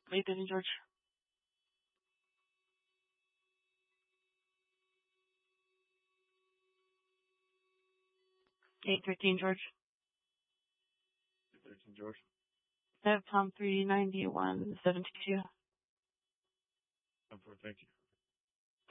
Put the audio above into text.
813, George. 813, George. 813, George. I have Tom 391 722. Thank you.